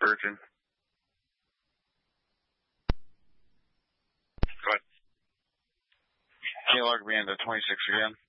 Virgin. Go ahead. Can you log me into 26 again?